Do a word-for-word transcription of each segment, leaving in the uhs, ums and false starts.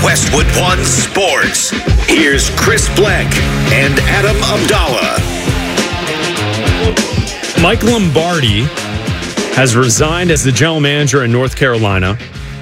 Westwood One Sports. Here's Chris Bleck and Adam Abdallah. Mike Lombardi has resigned as the general manager in North Carolina.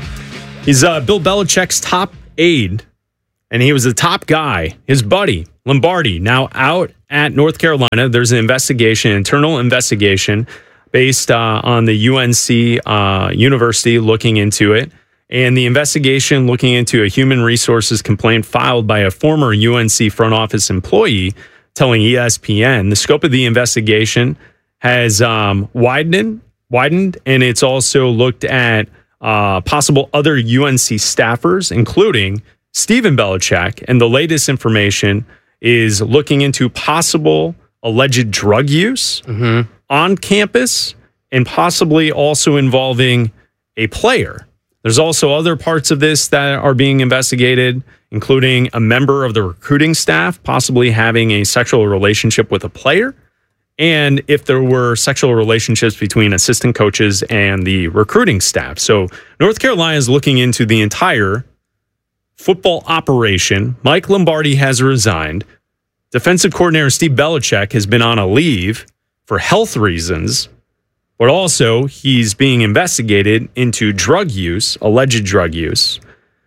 He's uh, Bill Belichick's top aide, and he was the top guy. His buddy, Lombardi, now out at North Carolina. There's an investigation, internal investigation, based uh, on the U N C uh, University looking into it. And the investigation looking into a human resources complaint filed by a former U N C front office employee telling E S P N the scope of the investigation has um, widened, widened, and it's also looked at uh, possible other U N C staffers, including Stephen Belichick. And the latest information is looking into possible alleged drug use mm-hmm. on campus and possibly also involving a player. There's also other parts of this that are being investigated, including a member of the recruiting staff possibly having a sexual relationship with a player, and if there were sexual relationships between assistant coaches and the recruiting staff. So North Carolina is looking into the entire football operation. Mike Lombardi has resigned. Defensive coordinator Steve Belichick has been on a leave for health reasons. But also, he's being investigated into drug use, alleged drug use.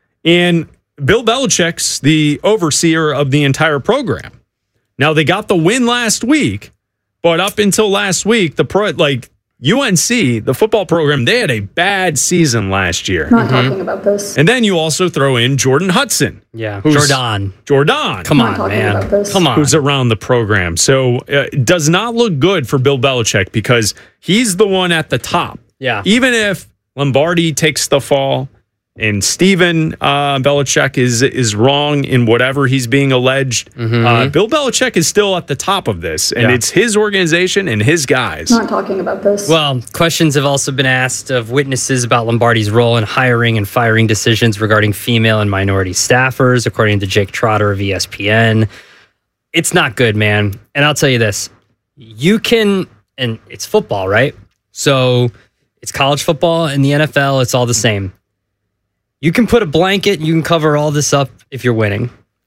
And Bill Belichick's the overseer of the entire program. Now, they got the win last week, but up until last week, the pro, like U N C, the football program, they had a bad season last year. Not mm-hmm. talking about this. And then you also throw in Jordan Hudson. Yeah, Jordan. Jordan. Come not on, man. Come on. Who's around the program. So uh, it does not look good for Bill Belichick because he's the one at the top. Yeah. Even if Lombardi takes the fall and Stephen uh, Belichick is is wrong in whatever he's being alleged, mm-hmm. uh, Bill Belichick is still at the top of this. And yeah. it's his organization and his guys. Not talking about this. Well, questions have also been asked of witnesses about Lombardi's role in hiring and firing decisions regarding female and minority staffers, according to Jake Trotter of E S P N. It's not good, man. And I'll tell you this. You can, and it's football, right? So it's college football and the N F L, it's all the same. You can put a blanket, you can cover all this up if you're winning.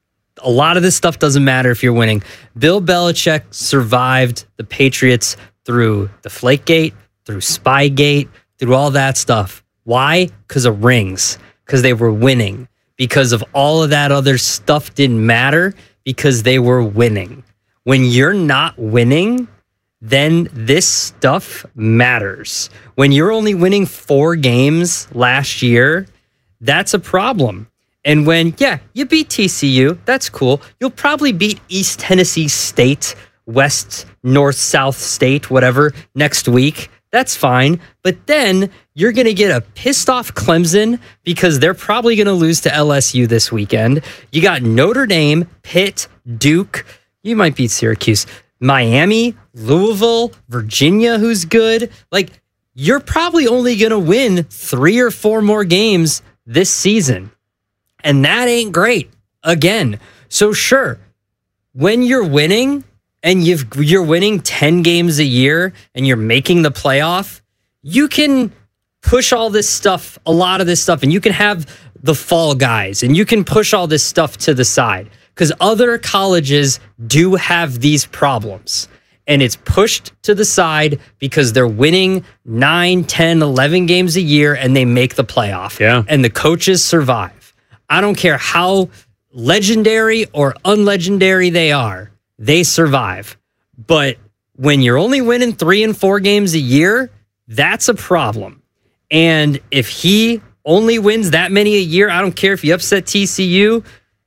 A lot of this stuff doesn't matter if you're winning. Bill Belichick survived the Patriots through Deflategate, through Spygate, through all that stuff. Why? Because of rings. Because they were winning. Because of all of that other stuff didn't matter. Because they were winning. When you're not winning, then this stuff matters. When you're only winning four games last year, that's a problem. And when, yeah, you beat T C U, that's cool. You'll probably beat East Tennessee State, West, North, South State, whatever, next week. That's fine. But then you're going to get a pissed off Clemson because they're probably going to lose to L S U this weekend. You got Notre Dame, Pitt, Duke. You might beat Syracuse. Miami, Louisville, Virginia, who's good. Like, you're probably only going to win three or four more games this season. And that ain't great. Again. So sure, when you're winning and you've, you're winning ten games a year and you're making the playoff, you can push all this stuff, a lot of this stuff, and you can have the fall guys and you can push all this stuff to the side because other colleges do have these problems. And it's pushed to the side because they're winning nine, ten, eleven games a year and they make the playoff. Yeah. And the coaches survive. I don't care how legendary or unlegendary they are, they survive. But when you're only winning three and four games a year, that's a problem. And if he only wins that many a year, I don't care if you upset T C U,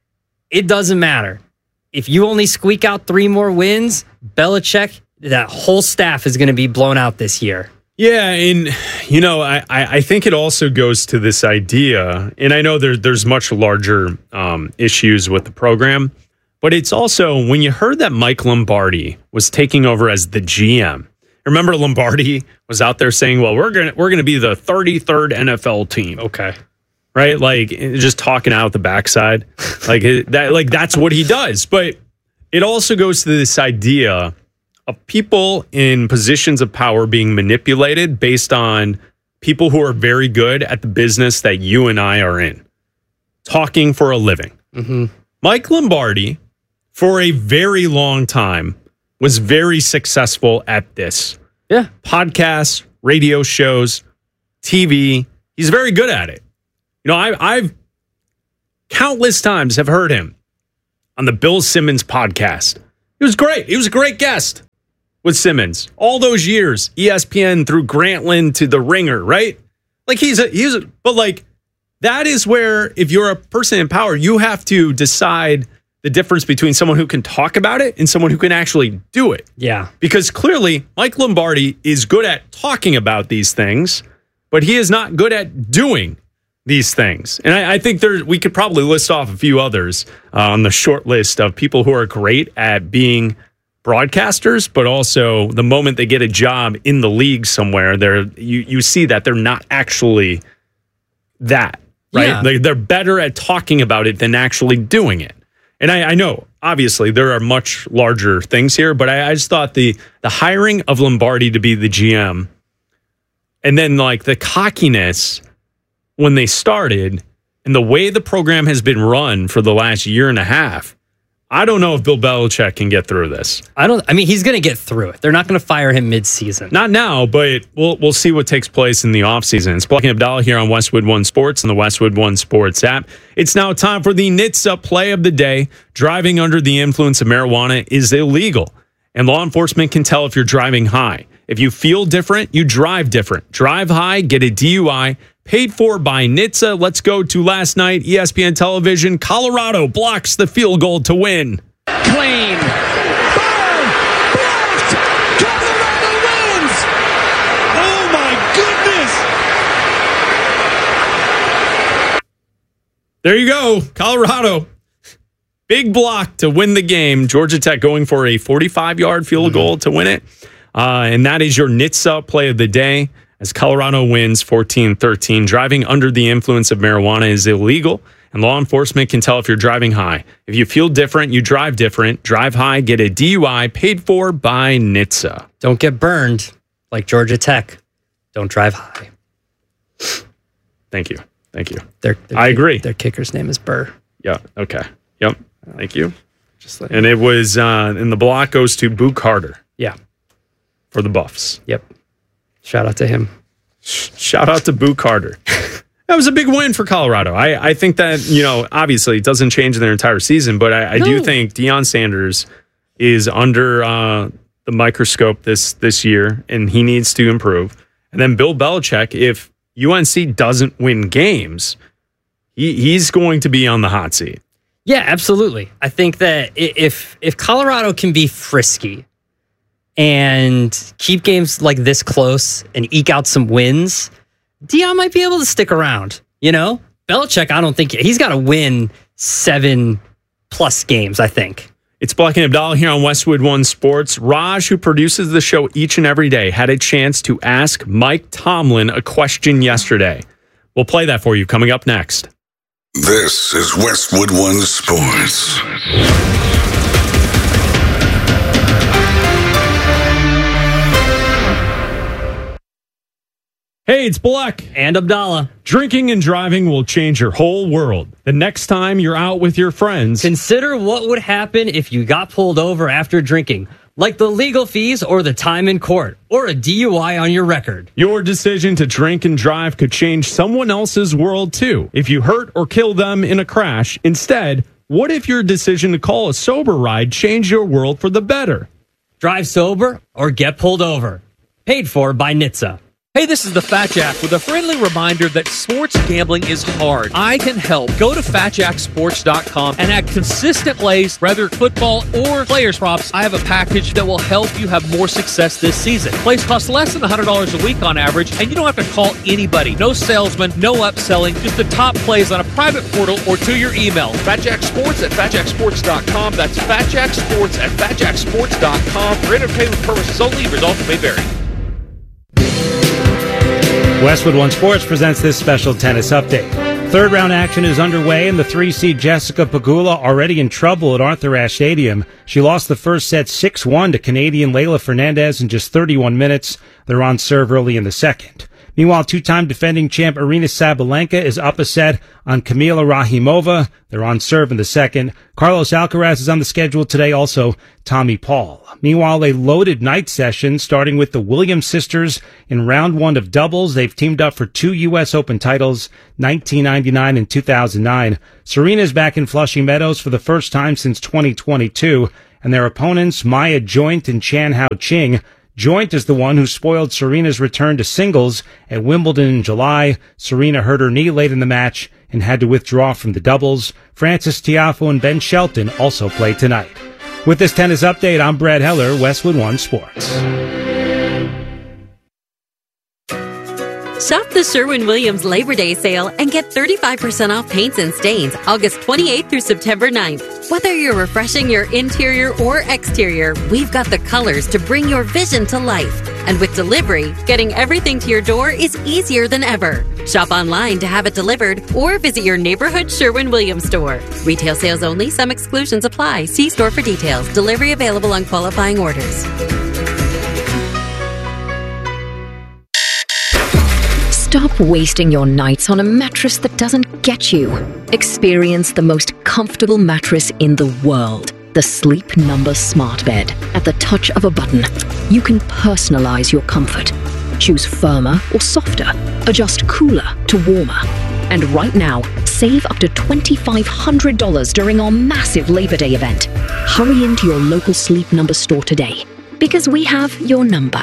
it doesn't matter. If you only squeak out three more wins, Belichick, that whole staff is going to be blown out this year. Yeah, and, you know, I, I think it also goes to this idea, and I know there, there's much larger um, issues with the program, but it's also, when you heard that Mike Lombardi was taking over as the G M, remember Lombardi was out there saying, well, we're going we're gonna be the thirty-third N F L team. Okay. Right? Like, just talking out the backside. Like, that, like that's what he does. But it also goes to this idea of people in positions of power being manipulated based on people who are very good at the business that you and I are in. talking for a living. Mm-hmm. Mike Lombardi, for a very long time, was very successful at this. Yeah. Podcasts, radio shows, T V. He's very good at it. You know, I, I've countless times have heard him on the Bill Simmons podcast. He was great. He was a great guest with Simmons. All those years, E S P N through Grantland to The Ringer, right? Like he's a, he's a, but like that is where if you're a person in power, you have to decide the difference between someone who can talk about it and someone who can actually do it. Yeah. Because clearly Mike Lombardi is good at talking about these things, but he is not good at doing these things. And I, I think there we could probably list off a few others uh, on the short list of people who are great at being broadcasters, but also the moment they get a job in the league somewhere, they're you, you see that they're not actually that, right? Yeah. They, they're better at talking about it than actually doing it. And I, I know, obviously, there are much larger things here, but I, I just thought the the hiring of Lombardi to be the G M and then like the cockiness when they started and the way the program has been run for the last year and a half, I don't know if Bill Belichick can get through this. I don't. I mean, he's going to get through it. They're not going to fire him mid-season. Not now, but we'll we'll see what takes place in the offseason. It's Black and Abdallah here on Westwood One Sports and the Westwood One Sports app. It's now time for the N H T S A play of the day. Driving under the influence of marijuana is illegal, and law enforcement can tell if you're driving high. If you feel different, you drive different. Drive high, get a D U I. Paid for by N H T S A. Let's go to last night. E S P N television. Colorado blocks the field goal to win. Clean. Boom! Blocked! Colorado wins! Oh my goodness! There you go. Colorado. Big block to win the game. Georgia Tech going for a forty-five-yard field mm-hmm. goal to win it. Uh, and that is your N H T S A play of the day. As Colorado wins fourteen thirteen, driving under the influence of marijuana is illegal, and law enforcement can tell if you're driving high. If you feel different, you drive different. Drive high, get a D U I paid for by N H T S A. Don't get burned like Georgia Tech. Don't drive high. Thank you. Thank you. Their, their I kick, agree. Their kicker's name is Burr. Yeah, okay. Yep. Thank you. Just like, and it was, uh, and the block goes to Boo Carter. Yeah. For the Buffs. Yep. Shout out to him. Shout out to Boo Carter. That was a big win for Colorado. I, I think that, you know, obviously it doesn't change their entire season, but I, I no. do think Deion Sanders is under uh, the microscope this this year, and he needs to improve. And then Bill Belichick, if U N C doesn't win games, he, he's going to be on the hot seat. Yeah, absolutely. I think that if if Colorado can be frisky and keep games like this close and eke out some wins, Deion might be able to stick around. You know, Belichick, I don't think he's got to win seven plus games, I think. It's Black and Abdallah here on Westwood One Sports. Raj, who produces the show each and every day, had a chance to ask Mike Tomlin a question yesterday. We'll play that for you coming up next. This is Westwood One Sports. Hey, it's Black and Abdallah. Drinking and driving will change your whole world. The next time you're out with your friends, consider what would happen if you got pulled over after drinking, like the legal fees or the time in court, or a D U I on your record. Your decision to drink and drive could change someone else's world too. If you hurt or kill them in a crash, instead, what if your decision to call a sober ride changed your world for the better? Drive sober or get pulled over. Paid for by N H T S A. Hey, this is the Fat Jack with a friendly reminder that sports gambling is hard. I can help. Go to fat jack sports dot com and add consistent plays, whether football or players props. I have a package that will help you have more success this season. Plays cost less than one hundred dollars a week on average, and you don't have to call anybody. No salesman, no upselling, just the top plays on a private portal or to your email. Fat Jack Sports at fat jack sports dot com. That's Fat Jack Sports at fat jack sports dot com. For entertainment purposes only, results may vary. Westwood One Sports presents this special tennis update. Third round action is underway, and the three seed Jessica Pegula already in trouble at Arthur Ashe Stadium. She lost the first set six one to Canadian Leylah Fernandez in just thirty-one minutes. They're on serve early in the second. Meanwhile, two-time defending champ Aryna Sabalenka is up a set on Kamila Rahimova. They're on serve in the second. Carlos Alcaraz is on the schedule today, also Tommy Paul. Meanwhile, a loaded night session starting with the Williams sisters in round one of doubles. They've teamed up for two U S Open titles, nineteen ninety-nine and two thousand nine. Serena's back in Flushing Meadows for the first time since twenty twenty-two, and their opponents, Maya Joint and Chan Hao Ching. Joint is the one who spoiled Serena's return to singles at Wimbledon in July. Serena hurt her knee late in the match and had to withdraw from the doubles. Frances Tiafoe and Ben Shelton also play tonight. With this tennis update, I'm Brad Heller, Westwood One Sports. Shop the Sherwin-Williams Labor Day sale and get thirty-five percent off paints and stains August twenty-eighth through September ninth. Whether you're refreshing your interior or exterior, we've got the colors to bring your vision to life. And with delivery, getting everything to your door is easier than ever. Shop online to have it delivered or visit your neighborhood Sherwin-Williams store. Retail sales only. Some exclusions apply. See store for details. Delivery available on qualifying orders. Stop wasting your nights on a mattress that doesn't get you. Experience the most comfortable mattress in the world. The Sleep Number Smart Bed. At the touch of a button, you can personalize your comfort. Choose firmer or softer. Adjust cooler to warmer. And right now, save up to twenty-five hundred dollars during our massive Labor Day event. Hurry into your local Sleep Number store today, because we have your number.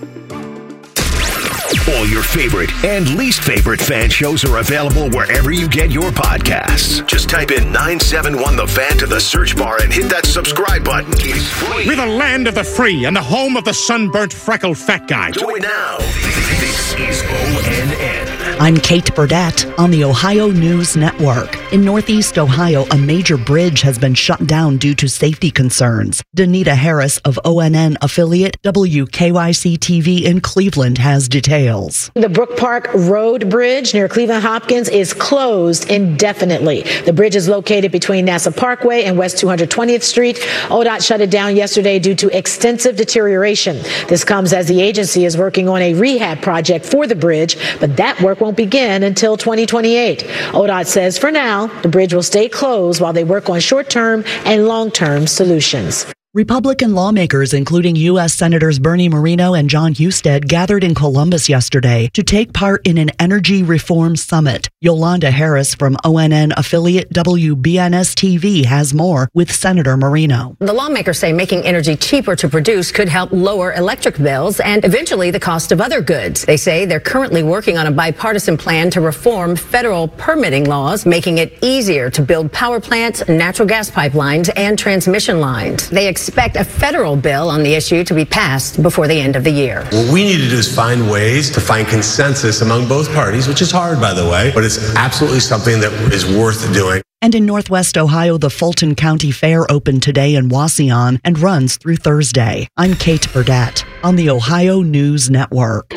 All your favorite and least favorite fan shows are available wherever you get your podcasts. Just type in nine seven one The Fan to the search bar and hit that subscribe button. It's free. We're the land of the free and the home of the sunburnt, freckled fat guy. Do it now. This is O N N. I'm Kate Burdett on the Ohio News Network. In Northeast Ohio, a major bridge has been shut down due to safety concerns. Danita Harris of O N N affiliate W K Y C T V in Cleveland has details. The Brook Park Road Bridge near Cleveland Hopkins is closed indefinitely. The bridge is located between NASA Parkway and West two hundred twentieth Street. O D O T shut it down yesterday due to extensive deterioration. This comes as the agency is working on a rehab project for the bridge, but that work won't begin until twenty twenty-eight. O D O T says for now, the bridge will stay closed while they work on short-term and long-term solutions. Republican lawmakers, including U S Senators Bernie Moreno and John Husted, gathered in Columbus yesterday to take part in an energy reform summit. Yolanda Harris from O N N affiliate W B N S T V has more with Senator Moreno. The lawmakers say making energy cheaper to produce could help lower electric bills and eventually the cost of other goods. They say they're currently working on a bipartisan plan to reform federal permitting laws, making it easier to build power plants, natural gas pipelines, and transmission lines. They expect a federal bill on the issue to be passed before the end of the year. What we need to do is find ways to find consensus among both parties, which is hard, by the way, but it's absolutely something that is worth doing. And in Northwest Ohio, the Fulton County Fair opened today in Wauseon and runs through Thursday. I'm Kate Burdett on the Ohio News Network.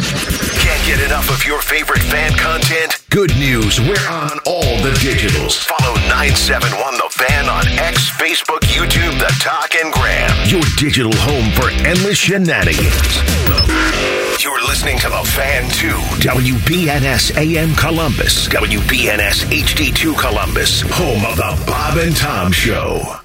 Can't get enough of your favorite fan content? Good news, we're on all the digitals. Follow nine seven one The Fan on X, Facebook, YouTube, The Talk, and Gram. Your digital home for endless shenanigans. You're listening to The Fan two, W B N S A M Columbus, W B N S H D two Columbus, home of The Bob and Tom Show.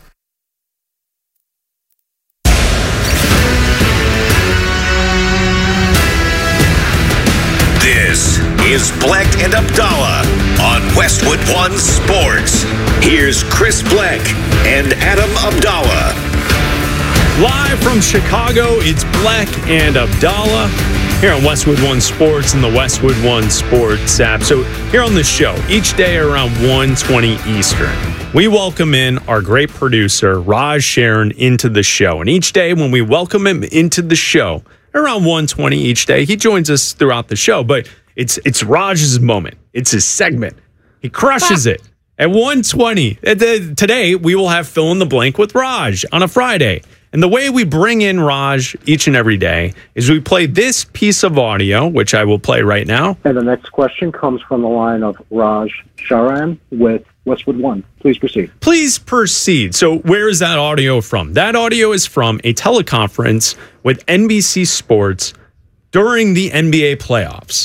This is Black and Abdallah on Westwood One Sports. Here's Chris Black and Adam Abdallah. Live from Chicago, it's Black and Abdallah here on Westwood One Sports and the Westwood One Sports app. So here on the show, each day around one twenty Eastern, we welcome in our great producer, Raj Sharon, into the show. And each day when we welcome him into the show, around one twenty each day, he joins us throughout the show. But it's it's Raj's moment. It's his segment. He crushes it at one twenty. Today, we will have Fill in the Blank with Raj on a Friday. And the way we bring in Raj each and every day is we play this piece of audio, which I will play right now. And the next question comes from the line of Raj Sharan with Westwood One. Please proceed. Please proceed. So where is that audio from? That audio is from a teleconference with N B C Sports during the N B A playoffs.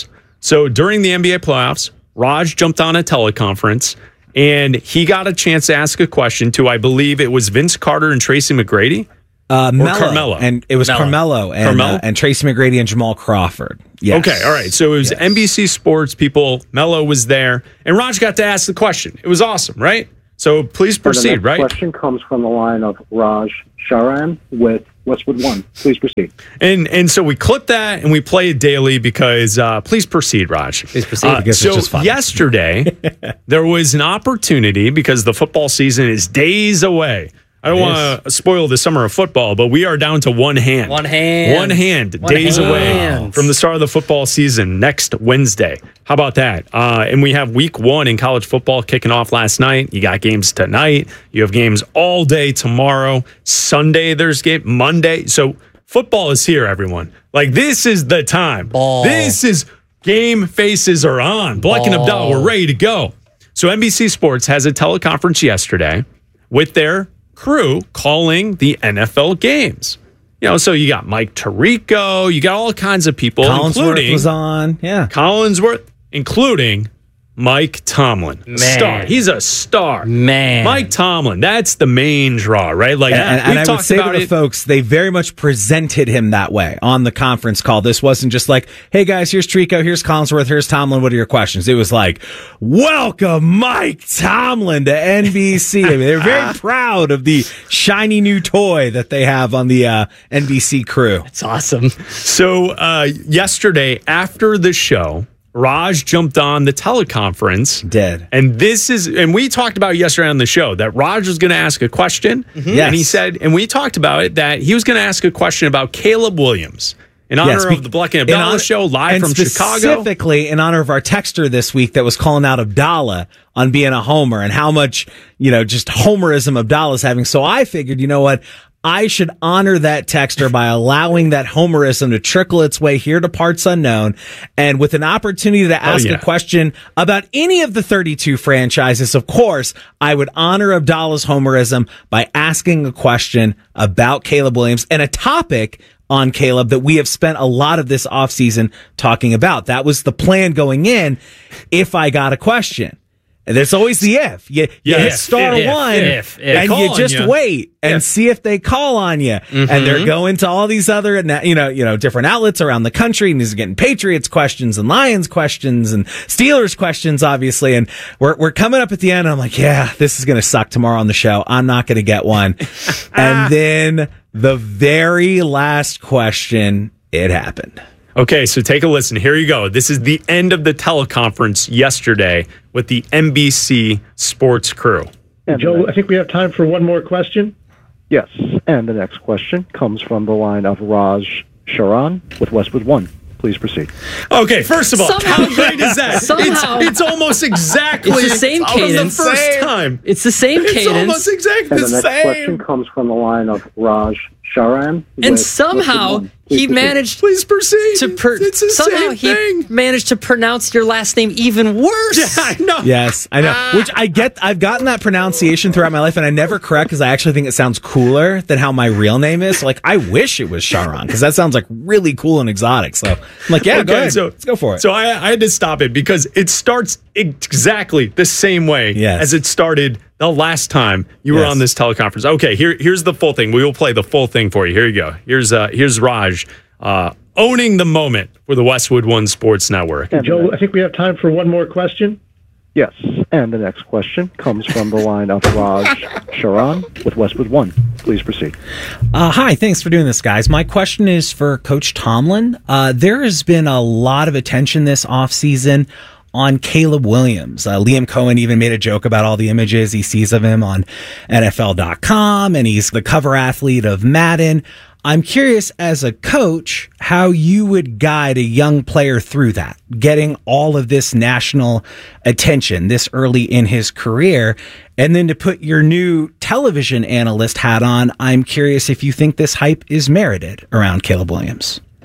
So during the N B A playoffs, Raj jumped on a teleconference and he got a chance to ask a question to, I believe it was Vince Carter and Tracy McGrady. Uh, or Mello, Carmelo. and it was Mello. Carmelo and, Carmelo? Uh, and Tracy McGrady and Jamal Crawford. Yes. Okay, all right. So it was Yes. N B C Sports people. Mello was there, and Raj got to ask the question. It was awesome, right? So please And the proceed, next right? question comes from the line of Raj Sharan with Westwood One. Please proceed. And and so we clip that and we play it daily because uh, please proceed, Raj. Please proceed. Uh, Because it's so just fun. yesterday there was an opportunity because the football season is days away. I don't It want to spoil the summer of football, but we are down to one hand. One hand. One hand. One days hand. away from the start of the football season next Wednesday. How about that? Uh, and we have week one in college football kicking off last night. You got games tonight. You have games all day tomorrow. Sunday, there's game. Monday. So football is here, everyone. Like, this is the time. Ball. This is game faces are on. Black and Ball. Abdal, we're ready to go. So N B C Sports has a teleconference yesterday with their crew calling the N F L games. You know, so you got Mike Tirico, you got all kinds of people, Collinsworth including was on. Yeah. Collinsworth, including Mike Tomlin. Man. Star. He's a star. Man. Mike Tomlin, that's the main draw, right? Like, And, and, we've and I would talked say about to the it. folks, they very much presented him that way on the conference call. This wasn't just like, hey guys, here's Trico, here's Collinsworth, here's Tomlin. What are your questions? It was like, welcome Mike Tomlin to N B C. I mean, they're very proud of the shiny new toy that they have on the uh, N B C crew. It's awesome. So uh, yesterday, after the show, Raj jumped on the teleconference. Did. And this is, and we talked about yesterday on the show that Raj was going to ask a question. Yes. And he said, and we talked about it, that he was going to ask a question about Caleb Williams in honor Yes, of the Black and in Abdallah honor- show live and from Chicago. Specifically in honor of our texter this week that was calling out Abdallah on being a homer and how much, you know, just homerism Abdallah's having. So I figured, you know what? I should honor that texter by allowing that homerism to trickle its way here to Parts Unknown. And with an opportunity to ask yeah. a question about any of the thirty-two franchises, of course, I would honor Abdallah's homerism by asking a question about Caleb Williams and a topic on Caleb that we have spent a lot of this offseason talking about. That was the plan going in if I got a question. And there's always the if. You, you Yeah, hit if, star if, one if, if. and They you call just on ya. wait and Yeah. see if they call on you. Mhm. And they're going to all these other, you know, you know, different outlets around the country, and he's getting Patriots questions and Lions questions and Steelers questions, obviously. And we're we're coming up at the end. And I'm like, yeah, this is going to suck tomorrow on the show. I'm not going to get one. And then the very last question, it happened. Okay, so take a listen. Here you go. This is the end of the teleconference yesterday with the N B C Sports crew. And Joe, I think we have time for one more question. Yes, and the next question comes from the line of Raj Sharan with Westwood One. Please proceed. Okay, first of all, Somehow- how great is that? somehow- it's, it's almost exactly It's the same from cadence. the first Same. time. It's the same It's cadence. almost exactly And the the next question same. comes from the line of Raj Sharan. and with somehow Westwood One. Please he proceed. managed Please proceed. to per- it's the somehow same he thing. managed to pronounce your last name even worse. Yeah, I know. Yes, I know. Which I get. I've gotten that pronunciation throughout my life, and I never correct because I actually think it sounds cooler than how my real name is. Like, I wish it was Sharon because that sounds like really cool and exotic. So I'm like, yeah, go Okay, ahead. so Let's go for it. So I, I had to stop it because it starts exactly the same way Yes. as it started the last time you were Yes. on this teleconference. Okay, here here's the full thing. We will play the full thing for you. Here you go. Here's uh here's Raj uh, owning the moment for the Westwood One Sports Network. And Joe, I think we have time for one more question. Yes, and the next question comes from the line of Raj Sharan with Westwood One. Please proceed. Uh, hi, thanks for doing this, guys. My question is for Coach Tomlin. Uh, there has been a lot of attention this offseason on Caleb Williams. Uh, Liam Cohen even made a joke about all the images he sees of him on N F L dot com, and he's the cover athlete of Madden. I'm curious, as a coach, how you would guide a young player through that, getting all of this national attention this early in his career. And then to put your new television analyst hat on, I'm curious if you think this hype is merited around Caleb Williams.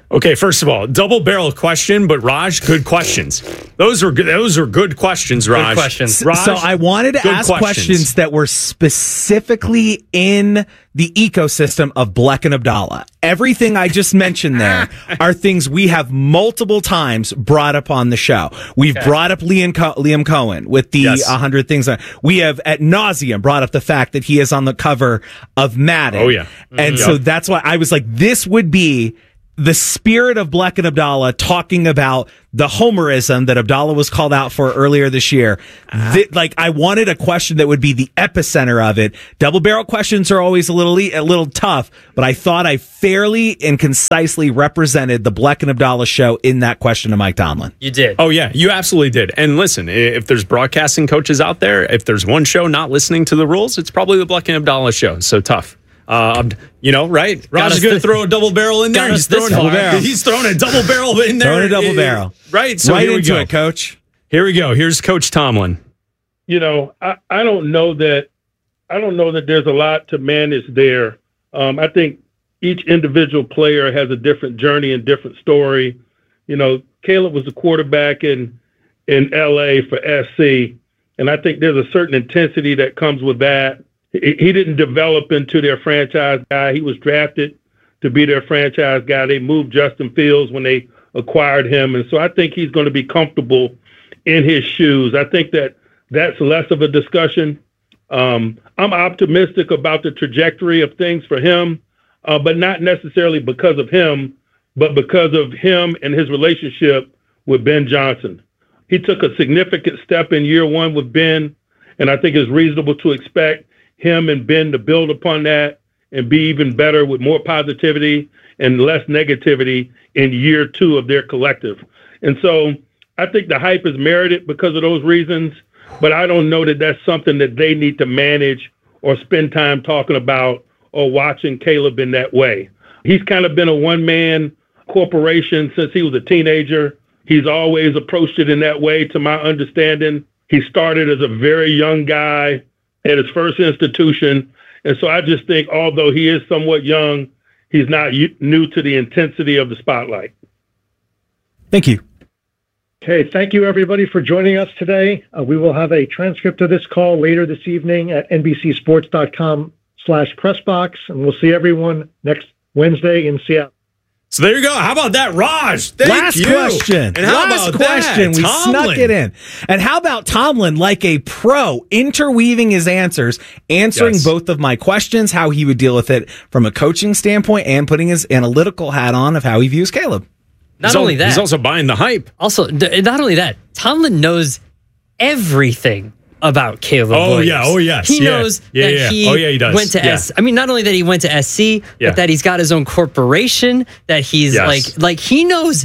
Okay, first of all, double barrel question, but Raj, good questions. Those are good. Those are good questions, Raj. Good questions. Raj, so I wanted to ask questions. questions that were specifically in the ecosystem of Bleck and Abdallah. Everything I just mentioned there are things we have multiple times brought up on the show. We've okay. brought up Liam, Co- Liam Cohen with the yes. one hundred things. We have at nauseum brought up the fact that he is on the cover of Madden. Oh, yeah. Mm-hmm. And yep. so that's why I was like, this would be the spirit of Bleck and Abdallah talking about the homerism that Abdallah was called out for earlier this year. Uh-huh. Th- like, I wanted a question that would be the epicenter of it. Double barrel questions are always a little a little tough, but I thought I fairly and concisely represented the Bleck and Abdallah show in that question to Mike Tomlin. You did. Oh, yeah, you absolutely did. And listen, if there's broadcasting coaches out there, if there's one show not listening to the rules, it's probably the Bleck and Abdallah show. So tough. Uh, you know, right? Raj is going to throw a double barrel in there. He's throwing, a, he's throwing a double barrel in there. Throwing a double barrel. Right. So right here we into go. it, Coach. Here we go. Here's Coach Tomlin. You know, I, I don't know that I don't know that there's a lot to manage there. Um, I think each individual player has a different journey and different story. You know, Caleb was a quarterback in in L A for S C, and I think there's a certain intensity that comes with that. He didn't develop into their franchise guy. He was drafted to be their franchise guy. They moved Justin Fields when they acquired him. And so I think he's going to be comfortable in his shoes. I think that that's less of a discussion. Um, I'm optimistic about the trajectory of things for him, uh, but not necessarily because of him, but because of him and his relationship with Ben Johnson. He took a significant step in year one with Ben, and I think it's reasonable to expect him and Ben to build upon that and be even better with more positivity and less negativity in year two of their collective. And so I think the hype is merited because of those reasons, but I don't know that that's something that they need to manage or spend time talking about or watching Caleb in that way. He's kind of been a one-man corporation since he was a teenager. He's always approached it in that way, to my understanding. He started as a very young guy at his first institution. And so I just think, although he is somewhat young, he's not new to the intensity of the spotlight. Thank you. Okay, thank you, everybody, for joining us today. Uh, we will have a transcript of this call later this evening at nbcsports.com slash pressbox, and we'll see everyone next Wednesday in Seattle. So there you go. How about that, Raj? Thank Last you. question. And how Last about question. That? We Tomlin. snuck it in. And how about Tomlin, like a pro, interweaving his answers, answering Yes. both of my questions, how he would deal with it from a coaching standpoint, and putting his analytical hat on of how he views Caleb. Not he's only al- that. He's also buying the hype. Also, th- not only that, Tomlin knows everything about Caleb Oh, Williams. yeah. Oh, yes. He Yeah. knows Yeah, that yeah. he Oh, yeah, he does. went to Yeah. S. I mean, not only that he went to S C, Yeah. but that he's got his own corporation, that he's Yes. like, like he knows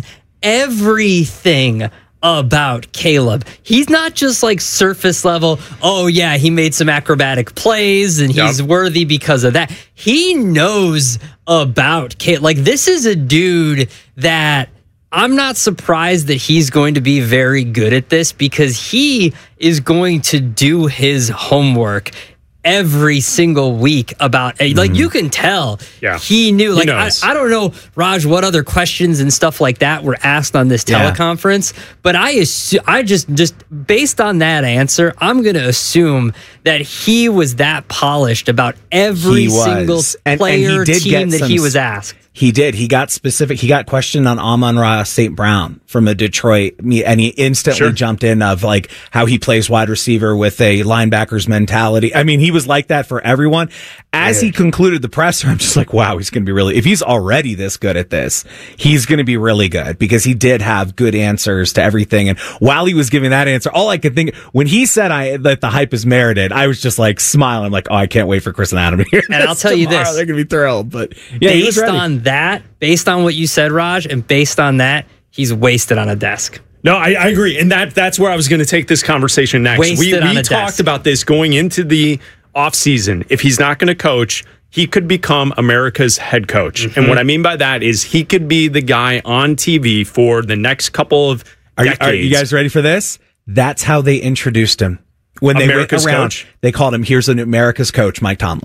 everything about Caleb. He's not just like surface level, oh yeah, he made some acrobatic plays and he's Yep. worthy because of that. He knows about Caleb. Like, this is a dude that I'm not surprised that he's going to be very good at this, because he is going to do his homework every single week about, like, you can tell Yeah. he knew. He Like, I, knows. I don't know, Raj, what other questions and stuff like that were asked on this Yeah. teleconference, but I assu- I just, just based on that answer, I'm going to assume that he was that polished about every He was. single And- and he player, did team get that some he s- was asked. He did. He got specific. He got questioned on Amon-Ra Saint Brown from a Detroit, and he instantly Sure. jumped in of like how he plays wide receiver with a linebacker's mentality. I mean, he was like that for everyone. As he concluded the presser, I'm just like, wow, he's going to be really, if he's already this good at this, he's going to be really good, because he did have good answers to everything. And while he was giving that answer, all I could think, when he said I that the hype is merited, I was just like smiling, like, oh, I can't wait for Chris and Adam to hear And this I'll tell you tomorrow. this. They're going to be thrilled. But yeah, he was based ready. on that, based on what you said, Raj, and based on that, he's wasted on a desk. No, I, I agree. And that that's where I was going to take this conversation next. Wasted we on we a talked desk. about this going into the offseason. If he's not going to coach, he could become America's head coach. Mm-hmm. And what I mean by that is he could be the guy on T V for the next couple of Are you, decades. are you guys ready for this? That's how they introduced him. When they America's went around, coach? they called him, here's an America's coach, Mike Tomlin.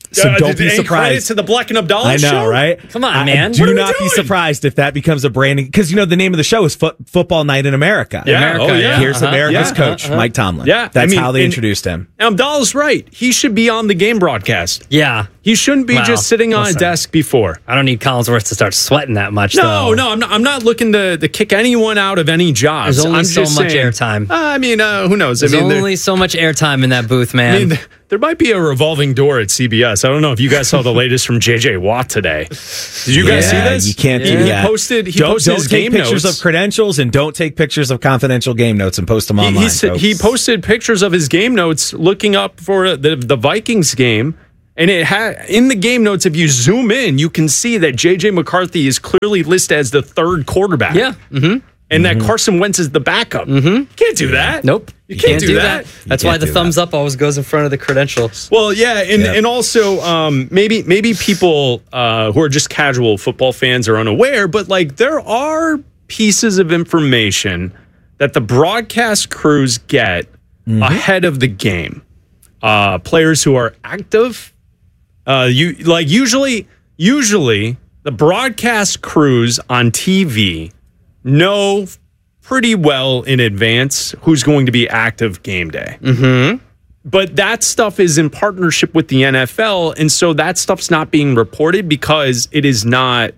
So Uh, don't be and credit surprised. to the Black and Abdallah I know, show? right? Come on, I- man. Do What are we not be doing? surprised if that becomes a branding, because you know the name of the show is Fo- Football Night in America. Yeah, America, oh, yeah. Here's Uh-huh. America's Yeah, coach, uh-huh. Mike Tomlin. Yeah, that's I mean, how they and- introduced him. And Abdallah's right. He should be on the game broadcast. Yeah. He shouldn't be Wow. just sitting on Listen. a desk before. I don't need Collinsworth to start sweating that much, No, though. no, I'm not. I'm not looking to, to kick anyone out of any jobs. There's only I'm so just much saying- airtime. Uh, I mean, uh, who knows? There's I mean, there- only so much airtime in that booth, man. I mean, there might be a revolving door at C B S. I don't know if you guys saw the latest from J J Watt today. Did you guys Yeah, see this? You can't He, do he that. posted. He don't posted don't his take game pictures notes. of credentials and don't take pictures of confidential game notes and post them He, online. he, said- he folks. posted pictures of his game notes looking up for the, the Vikings game. And it had in the game notes, if you zoom in, you can see that J J McCarthy is clearly listed as the third quarterback. Yeah. Mm-hmm. And that Carson Wentz is the backup. Mm-hmm. You can't do that. Nope. You can't, do, that. That's You why can't the do thumbs up always goes in front of the credentials. Well, yeah, and Yeah. and also um, maybe maybe people uh, who are just casual football fans are unaware, but like there are pieces of information that the broadcast crews get ahead of the game. Uh, players who are active, uh, you like usually usually the broadcast crews on T V know pretty well in advance who's going to be active game day. Mm-hmm. But that stuff is in partnership with the N F L. And so that stuff's not being reported because it is not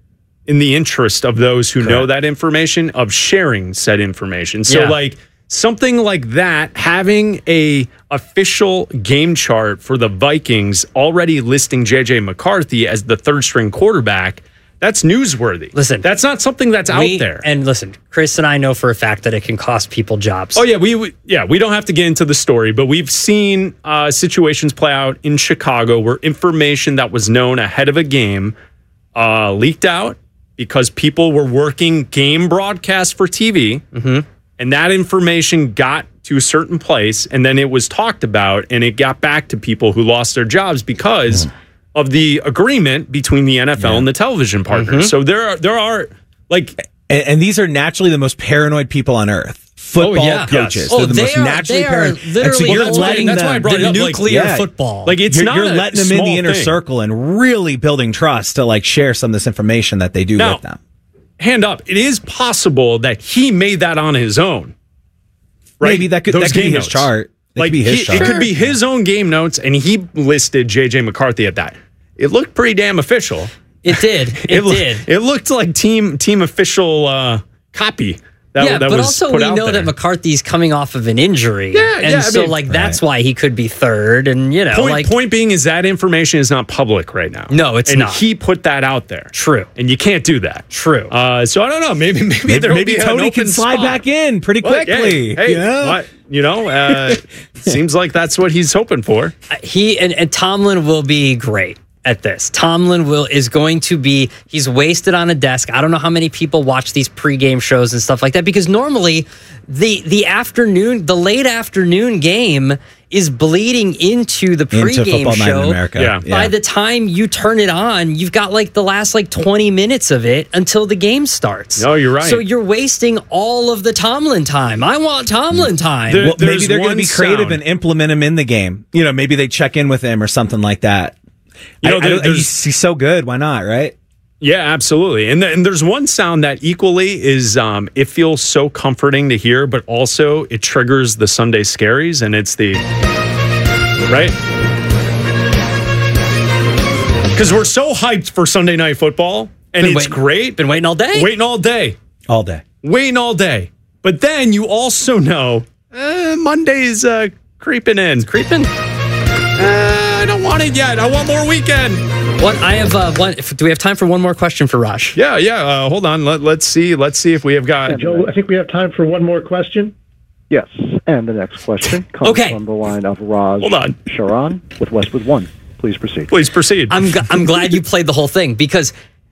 in the interest of those who know that information of sharing said information. So Yeah. like something like that, having a official game chart for the Vikings already listing J J McCarthy as the third string quarterback, that's newsworthy. Listen, that's not something that's We- out there. And listen, Chris and I know for a fact that it can cost people jobs. Oh yeah, we, we yeah we don't have to get into the story, but we've seen uh, situations play out in Chicago where information that was known ahead of a game uh, leaked out because people were working game broadcasts for T V, Mm-hmm. and that information got to a certain place, and then it was talked about, and it got back to people who lost their jobs because of the agreement between the N F L and the television partners. Mhm. So there are there are like. And, and these are naturally the most paranoid people on earth. Football Oh, yeah. coaches. Yes. Oh, They're the they most are- naturally they are paranoid. And literally you're holding letting that's why I them- brought it the up, like- nuclear yeah. football. Like, it's you're, not you're a letting them in the small inner thing. circle and really building trust to like share some of this information that they do Now, with them. Hand up. It is possible that he made that on his own. Right? Maybe that could- Those that could be game his notes. chart. That Like could be his he- chart. It could be his own game notes, and he listed J J McCarthy at that. It looked pretty damn official. It did. It, loo- did. It looked like team team official uh, copy. That, yeah, that but was also put we out know there. that McCarthy's coming off of an injury. Yeah, and yeah, I so mean- like that's why he could be third. And you know, Point, like point being is that information is not public right now. No, it's and not. he put that out there. True. And you can't do that. True. Uh, so I don't know. Maybe maybe, Maybe, there'll maybe be an Tony open can slide spot. back in pretty Well, quickly. Hey, hey, you know? what? You know, uh, seems like that's what he's hoping for. he and, and Tomlin will be great at this. Tomlin will is going to be he's wasted on a desk. I don't know how many people watch these pregame shows and stuff like that because normally the the afternoon, the late afternoon game is bleeding into the Into pregame Football Night in show. America. Yeah. By Yeah. the time you turn it on, you've got like the last like twenty minutes of it until the game starts. No, you're right. So you're wasting all of the Tomlin time. I want Tomlin time. There- Well, maybe there's they're going to one be creative sound. and implement him in the game. You know, maybe they check in with him or something like that. You know, I- I there- don't- there's- he's, he's so good. Why not? Right? Yeah, absolutely. And, th- and there's one sound that equally is, um, it feels so comforting to hear, but also it triggers the Sunday scaries, and it's the, right? Because we're so hyped for Sunday Night Football, and Been it's waiting- great. Been waiting all day. Waiting all day. All day. Waiting all day. But then you also know uh, Monday's uh, creeping in. Creeping. Uh, I don't want it yet. I want more weekend. What I have uh, one. If, do we have time for one more question for Raj? Yeah, yeah. Uh, hold on. Let, let's see. Let's see if we have got. Joe, I think we have time for one more question. Yes, and the next question comes Okay. from the line of Raj Hold on. Sharon with Westwood One. Please proceed. Please proceed. I'm g- I'm glad you played the whole thing because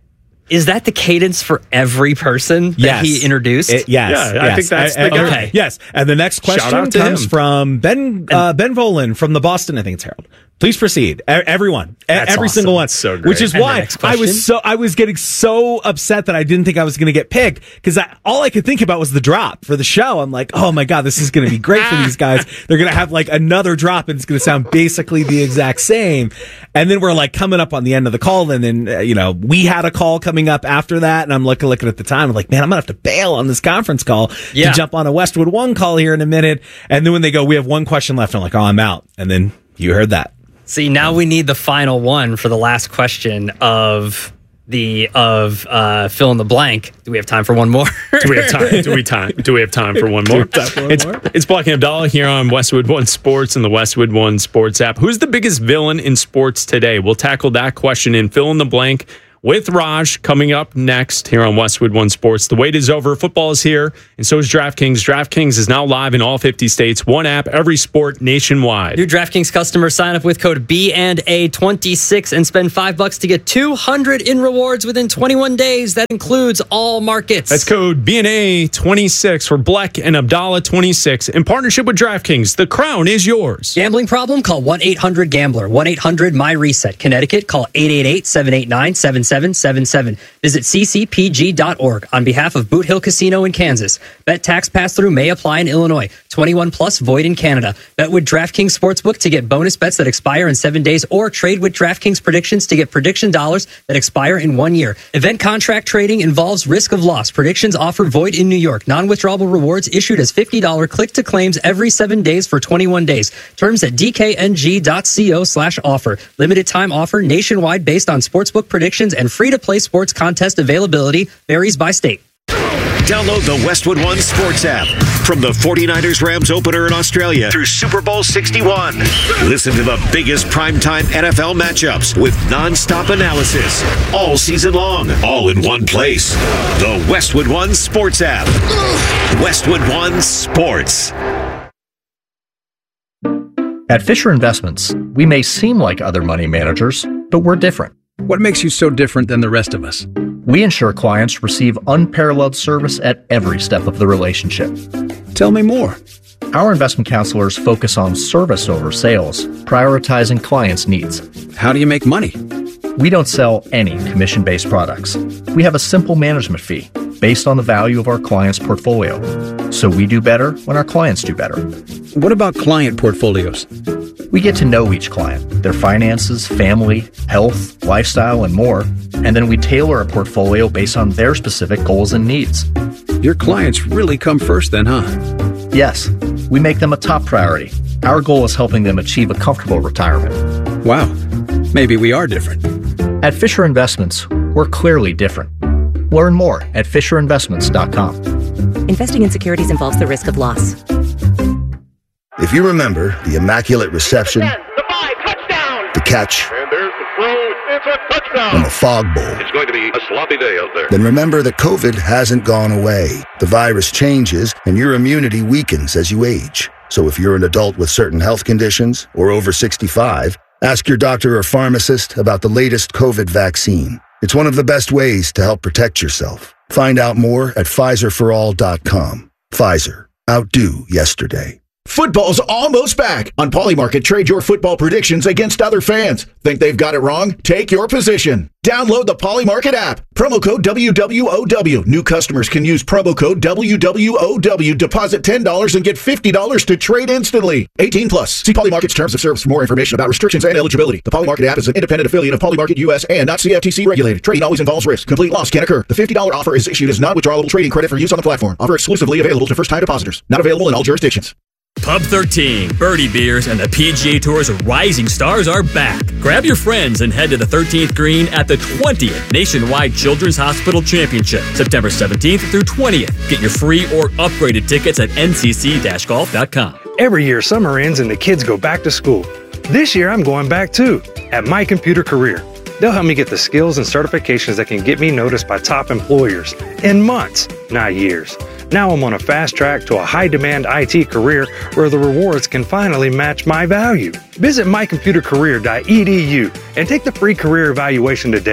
Is that the cadence for every person that Yes. he introduced? It- yes. Yeah, yes. I think that's the I- guy. okay. Yes. And the next Shout question out to comes him. from Ben uh, Ben Volen from the Boston, I think it's Herald. Please proceed. E- everyone. E- That's every awesome. single one. That's so great. Which is And the why next I was question? so I was getting so upset that I didn't think I was going to get picked because all I could think about was the drop for the show. I'm like, oh my God, this is going to be great for these guys. They're going to have like another drop and it's going to sound basically the exact same. And then we're like coming up on the end of the call. And then, uh, you know, we had a call coming up after that. And I'm looking, looking at the time. I'm like, man, I'm going to have to bail on this conference call Yeah. to jump on a Westwood One call here in a minute. And then when they go, we have one question left. I'm like, oh, I'm out. And then you heard that. See, now we need the final one for the last question of the of uh, fill in the blank. Do we have time for one more? Do we have time? Do we time? Do we have time for one more? It's it's Block and Abdallah here on Westwood One Sports and the Westwood One Sports app. Who's the biggest villain in sports today? We'll tackle that question in fill in the blank with Raj coming up next here on Westwood One Sports. The wait is over. Football is here, and so is DraftKings. DraftKings is now live in all fifty states. One app, every sport, nationwide. New DraftKings customers sign up with code B and A twenty-six and spend five bucks to get two hundred in rewards within twenty-one days. That includes all markets. That's code B and A twenty-six for Bleck and Abdallah twenty-six in partnership with DraftKings. The crown is yours. Gambling problem? Call one eight hundred gambler. one eight hundred my reset. Connecticut, call eight eight eight, seven eight nine, seven seven seven seven. Visit c c p g dot org on behalf of Boot Hill Casino in Kansas. Bet tax pass-through may apply in Illinois. twenty-one plus void in Canada. Bet with DraftKings Sportsbook to get bonus bets that expire in seven days or trade with DraftKings predictions to get prediction dollars that expire in one year. Event contract trading involves risk of loss. Predictions offered void in New York. Non-withdrawable rewards issued as fifty dollars click-to-claims every seven days for twenty-one days. Terms at d k n g dot co slash offer. Limited time offer nationwide based on sportsbook predictions and free-to-play sports contest availability varies by state. Download the Westwood One Sports app from the forty-niners Rams opener in Australia through Super Bowl sixty-one. Listen to the biggest primetime N F L matchups with nonstop analysis all season long, all in one place. The Westwood One Sports app. Westwood One Sports. At Fisher Investments, we may seem like other money managers, but we're different. What makes you so different than the rest of us? We ensure clients receive unparalleled service at every step of the relationship. Tell me more. Our investment counselors focus on service over sales, prioritizing clients' needs. How do you make money? We don't sell any commission-based products. We have a simple management fee based on the value of our clients' portfolio. So we do better when our clients do better. What about client portfolios? We get to know each client, their finances, family, health, lifestyle, and more, and then we tailor a portfolio based on their specific goals and needs. Your clients really come first then, huh? Yes, we make them a top priority. Our goal is helping them achieve a comfortable retirement. Wow, maybe we are different. At Fisher Investments, we're clearly different. Learn more at fisher investments dot com. Investing in securities involves the risk of loss. If you remember the Immaculate Reception, the catch, And there's the throw. It's a touchdown. and the Fog Bowl, It's going to be a sloppy day out there. then remember that COVID hasn't gone away. The virus changes and your immunity weakens as you age. So if you're an adult with certain health conditions or over sixty-five, ask your doctor or pharmacist about the latest COVID vaccine. It's one of the best ways to help protect yourself. Find out more at Pfizer for all dot com. Pfizer. Outdo yesterday. Football's almost back. On Polymarket, trade your football predictions against other fans. Think they've got it wrong? Take your position. Download the Polymarket app. Promo code W W O W. New customers can use promo code W W O W. Deposit ten dollars and get fifty dollars to trade instantly. eighteen plus. See Polymarket's terms of service for more information about restrictions and eligibility. The Polymarket app is an independent affiliate of Polymarket U S and not C F T C regulated. Trading always involves risk. Complete loss can occur. The fifty dollars offer is issued as non-withdrawable trading credit for use on the platform. Offer exclusively available to first-time depositors. Not available in all jurisdictions. Pub thirteen, Birdie Beers, and the P G A Tour's rising stars are back. Grab your friends and head to the thirteenth green at the twentieth Nationwide Children's Hospital Championship, September seventeenth through twentieth. Get your free or upgraded tickets at N C C golf dot com. Every year, summer ends and the kids go back to school. This year, I'm going back too, at My Computer Career. They'll help me get the skills and certifications that can get me noticed by top employers in months, not years. Now I'm on a fast track to a high-demand I T career where the rewards can finally match my value. Visit my computer career dot e d u and take the free career evaluation today.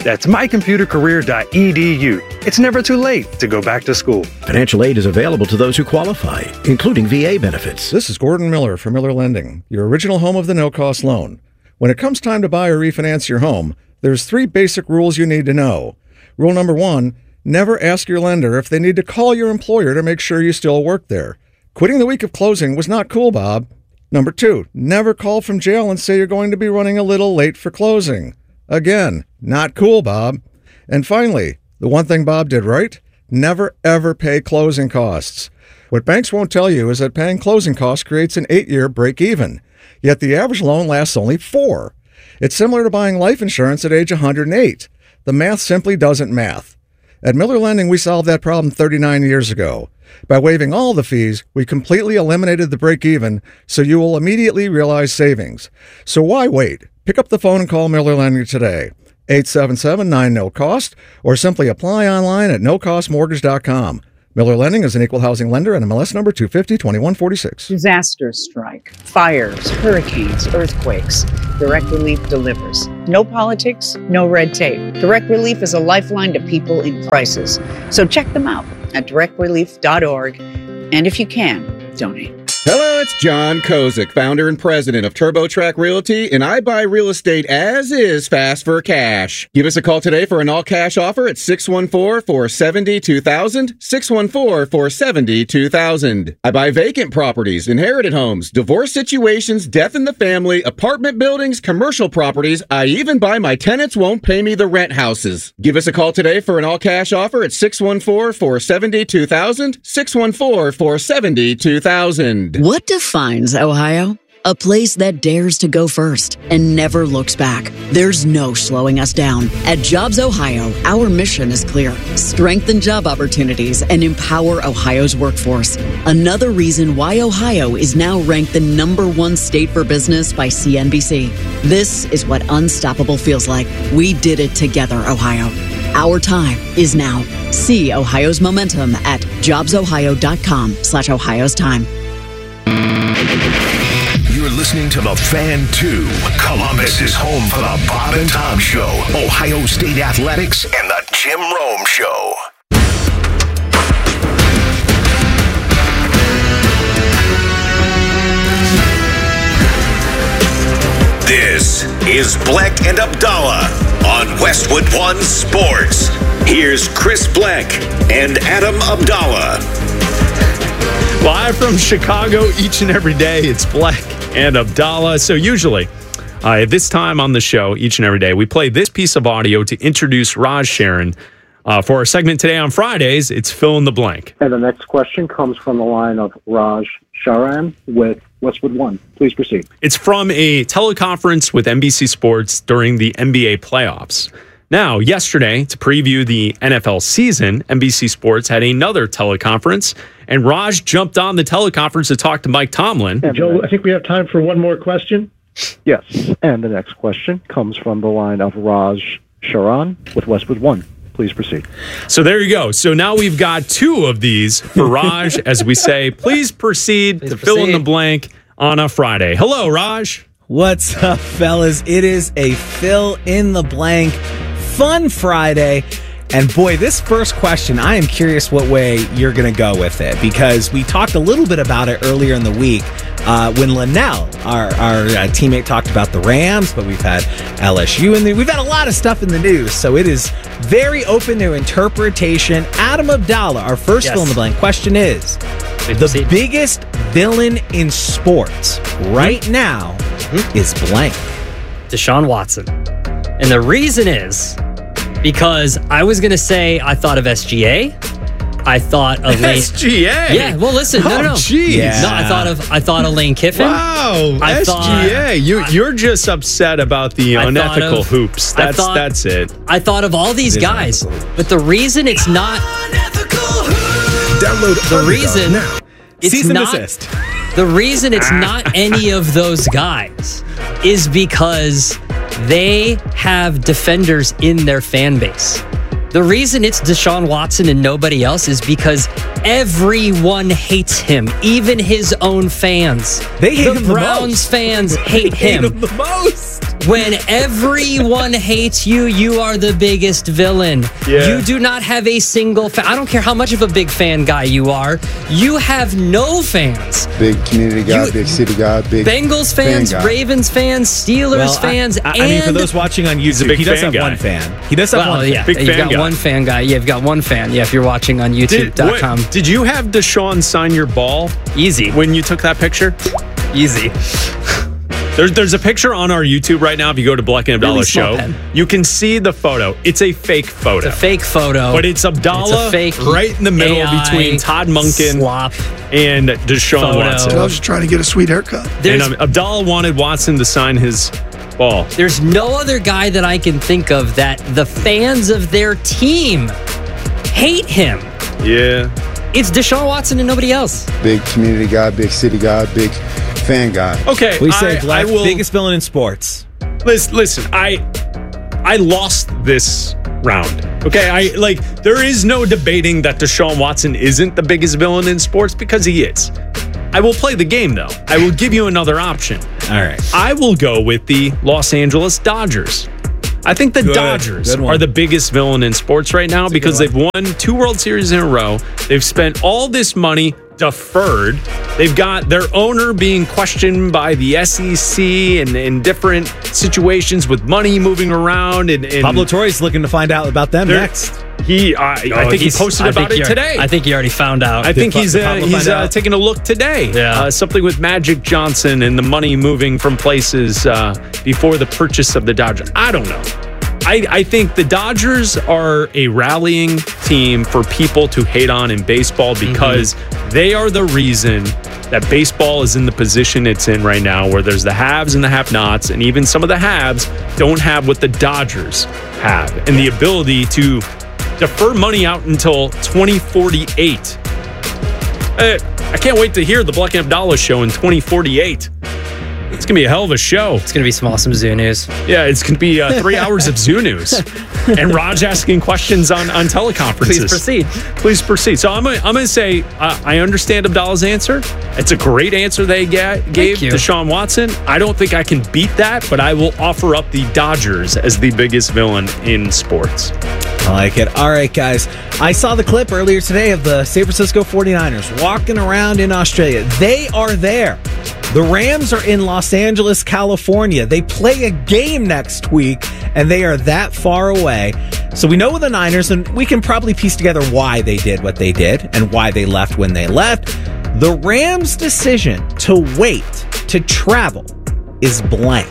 That's my computer career dot e d u. It's never too late to go back to school. Financial aid is available to those who qualify, including V A benefits. This is Gordon Miller from Miller Lending, your original home of the no-cost loan. When it comes time to buy or refinance your home, there's three basic rules you need to know. Rule number one, never ask your lender if they need to call your employer to make sure you still work there. Quitting the week of closing was not cool, Bob. Number two, never call from jail and say you're going to be running a little late for closing. Again, not cool, Bob. And finally, the one thing Bob did right, never ever pay closing costs. What banks won't tell you is that paying closing costs creates an eight-year break-even, yet the average loan lasts only four. It's similar to buying life insurance at age one hundred eight. The math simply doesn't math. At Miller Lending, we solved that problem thirty-nine years ago. By waiving all the fees, we completely eliminated the break-even, so you will immediately realize savings. So why wait? Pick up the phone and call Miller Lending today, eight seven seven nine no cost, or simply apply online at no cost mortgage dot com. Miller Lending is an equal housing lender and M L S number two five zero two one four six. Disasters strike, fires, hurricanes, earthquakes. Direct Relief delivers. No politics, no red tape. Direct Relief is a lifeline to people in crisis. So check them out at direct relief dot org. And if you can, donate. Hello, it's John Kozik, founder and president of TurboTrack Realty, and I buy real estate as is, fast for cash. Give us a call today for an all-cash offer at six one four, four seven zero, two thousand, six one four, four seven zero, two thousand. I buy vacant properties, inherited homes, divorce situations, death in the family, apartment buildings, commercial properties. I even buy my tenants won't pay me the rent houses. Give us a call today for an all-cash offer at six one four, four seven zero, two thousand, six one four, four seven zero, two thousand. What defines Ohio? A place that dares to go first and never looks back. There's no slowing us down. At Jobs Ohio, our mission is clear. Strengthen job opportunities and empower Ohio's workforce. Another reason why Ohio is now ranked the number one state for business by C N B C. This is what unstoppable feels like. We did it together, Ohio. Our time is now. See Ohio's momentum at jobs ohio dot com slash Ohio's time. You're listening to The Fan two. Columbus is home for the Bob and Tom Show, Ohio State Athletics, and the Jim Rome Show. This is Bleck and Abdallah on Westwood One Sports. Here's Chris Bleck and Adam Abdallah. Live from Chicago each and every day, it's Bleck and Abdallah. So usually, uh, at this time on the show, each and every day, we play this piece of audio to introduce Raj Sharon. Uh, for our segment today on Fridays, it's Fill in the Blank. And the next question comes from the line of Raj Sharan with Westwood One. Please proceed. It's from a teleconference with N B C Sports during the N B A playoffs. Now, yesterday, to preview the N F L season, N B C Sports had another teleconference, and Raj jumped on the teleconference to talk to Mike Tomlin. And Joe, I think we have time for one more question. Yes, and the next question comes from the line of Raj Sharan with Westwood One. Please proceed. So there you go. So now we've got two of these for Raj, as we say, please proceed please to proceed. Fill in the blank on a Friday. Hello, Raj. What's up, fellas? It is a fill in the blank fun Friday. And boy, this first question, I am curious what way you're going to go with it, because we talked a little bit about it earlier in the week uh, when Linnell, our, our uh, teammate, talked about the Rams, but we've had L S U in the, we've had a lot of stuff in the news, so it is very open to interpretation. Adam Abdallah, our first yes. fill in the blank question is, the biggest villain in sports right mm-hmm. now mm-hmm. is blank. Deshaun Watson. And the reason is because I was going to say I thought of S G A. I thought of Lane. S G A? Yeah, well, listen. No, no, no. Oh, geez. Yeah. No, I thought of I thought of Lane Kiffin. Wow. I S G A. Thought, you, you're just upset about the I unethical of, hoops. That's thought, that's it. I thought of all these guys. But the reason it's not. Download the reason now. It's Cease not. and desist. The reason it's not any of those guys is because they have defenders in their fan base. The reason it's Deshaun Watson and nobody else is because everyone hates him, even his own fans. They hate the him Browns the fans hate they hate him. him the most. When everyone hates you, you are the biggest villain. Yeah. You do not have a single fan. I don't care how much of a big fan guy you are. You have no fans. Big community guy, You- big city guy, big Bengals fans, fan guy. Ravens fans, Steelers Well, I- fans, I, I and mean, for those watching on YouTube, a big he does fan have guy. one fan. He does have well, one yeah, fan. Big you've fan got guy. one fan guy. Yeah, you've got one fan. Yeah, if you're watching on Did, YouTube dot com. wait, did you have Deshaun sign your ball Easy. when you took that picture? Easy. There's there's a picture on our YouTube right now. If you go to Black and Abdallah Really small Show, pen. you can see the photo. It's a fake photo. It's a fake photo. But it's Abdallah It's a fake right in the middle A I between Todd Monken slop and Deshaun photo. Watson. I was just trying to get a sweet haircut. And There's, um, Abdallah wanted Watson to sign his ball. there's no other guy that I can think of that the fans of their team hate him. Yeah. It's Deshaun Watson and nobody else. Big community guy, big city guy, big fan guy. Okay. We say I, black, I will, biggest villain in sports. Listen, listen, I I lost this round. Okay, I like there is no debating that Deshaun Watson isn't the biggest villain in sports because he is. I will play the game though. I will give you another option. All right. I will go with the Los Angeles Dodgers. I think the Good. Dodgers Good one. are the biggest villain in sports right now because they've won two World Series in a row. They've spent all this money deferred. They've got their owner being questioned by the S E C and in different situations with money moving around. And, and Pablo Torre's looking to find out about them They're- next. he, I, I think he he's- posted I about think it he already- today. I think he already found out. I think Did he's Did uh, Pablo he's find uh, out? taking a look today. Yeah. Uh, something with Magic Johnson and the money moving from places uh, before the purchase of the Dodgers. I don't know. I, I think the Dodgers are a rallying team for people to hate on in baseball because they are the reason that baseball is in the position it's in right now, where there's the haves and the have-nots, and even some of the haves don't have what the Dodgers have, and the ability to defer money out until twenty forty-eight. Uh, I can't wait to hear the Black and Abdallah show in twenty forty-eight. It's going to be a hell of a show. It's going to be some awesome Zoo News. Yeah, it's going to be uh, three hours of Zoo News. And Raj asking questions on, on teleconferences. Please proceed. Please proceed. So I'm going I'm to say, uh, I understand Abdallah's answer. It's a great answer they ga- gave you. to Deshaun Watson. I don't think I can beat that, but I will offer up the Dodgers as the biggest villain in sports. I like it. All right, guys. I saw the clip earlier today of the San Francisco forty-niners walking around in Australia. They are there. The Rams are in Los Angeles, California. They play a game next week, and they are that far away. So we know the Niners, and we can probably piece together why they did what they did and why they left when they left. The Rams' decision to wait to travel is blank.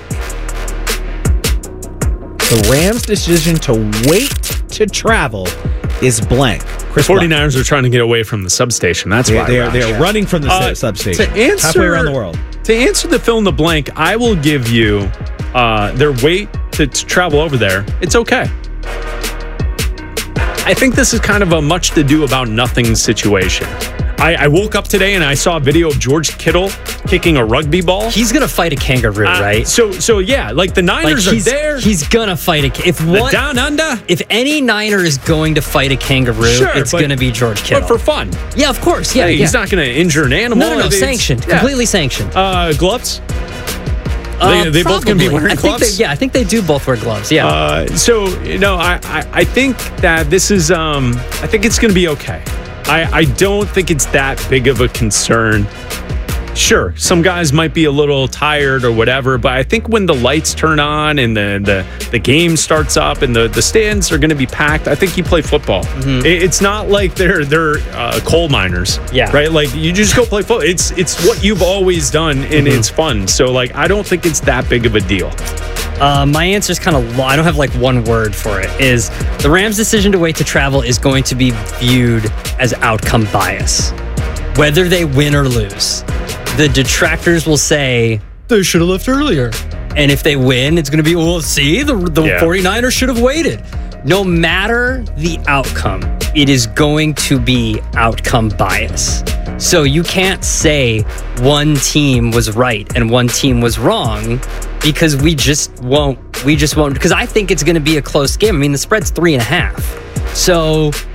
The Rams' decision to wait to travel is blank. The forty-niners are trying to get away from the substation. That's They- why. they are- Raj. they are running from the Uh, substation. To answer, Halfway around the world. To answer the fill in the blank, I will give you uh, their wait to, to travel over there. It's okay. I think this is kind of a much to do about nothing situation. I, I woke up today and I saw a video of George Kittle kicking a rugby ball. He's gonna fight a kangaroo, Uh, right? So, so yeah, like the Niners Like, he's, are there. He's gonna fight a. If The one, down under. if any Niner is going to fight a kangaroo, Sure, it's but- gonna be George Kittle. But for fun. Yeah, of course. Yeah, Hey, yeah. he's not going to injure an animal. No, no, no. It's- Sanctioned. yeah. Completely sanctioned. Uh, gloves. Uh, they they both going to be probably. wearing I think gloves. they, yeah, I think they do both wear gloves. Yeah. Uh, so you know, I, I I think that this is um I think it's going to be okay. I I don't think it's that big of a concern. Sure, some guys might be a little tired or whatever, but I think when the lights turn on and the the, the game starts up and the, the stands are going to be packed, I think you play football. Mm-hmm. It, it's not like they're they're uh, coal miners, Yeah. right? Like you just go play football. It's it's what you've always done and Mm-hmm. it's fun. So like I don't think it's that big of a deal. Uh, my answer is kind of long. I don't have like one word for it. Is the Rams' decision to wait to travel is going to be viewed as outcome bias, whether they win or lose. The detractors will say they should have left earlier, and if they win, it's going to be, well, see, the the Yeah. 49ers should have waited. No matter the outcome, it is going to be outcome bias. So you can't say one team was right and one team was wrong, because we just won't. We just won't. Because I think it's going to be a close game. I mean, the spread's three and a half. So